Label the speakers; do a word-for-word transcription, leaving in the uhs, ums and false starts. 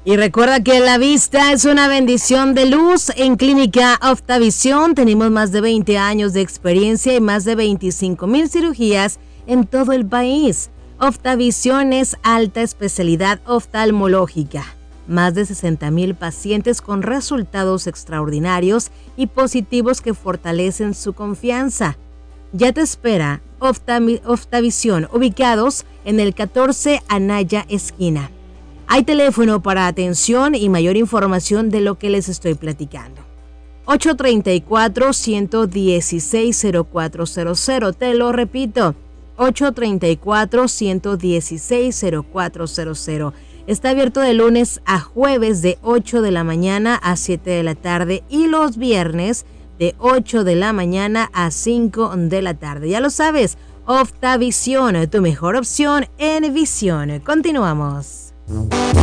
Speaker 1: Y recuerda que la vista es una bendición de luz. En Clínica Optavisión tenemos más de veinte años de experiencia y más de veinticinco mil cirugías en todo el país. Optavisión es alta especialidad oftalmológica. Más de sesenta mil pacientes con resultados extraordinarios y positivos que fortalecen su confianza. Ya te espera Optami- Optavisión, ubicados en el catorce Anaya Esquina. Hay teléfono para atención y mayor información de lo que les estoy platicando. ocho tres cuatro, uno uno seis, cero cuatro cero cero. Te lo repito, ocho tres cuatro, uno uno seis, cero cuatro cero cero. Está abierto de lunes a jueves de ocho de la mañana a siete de la tarde y los viernes de ocho de la mañana a cinco de la tarde. Ya lo sabes, Optavisión, tu mejor opción en visión. Continuamos.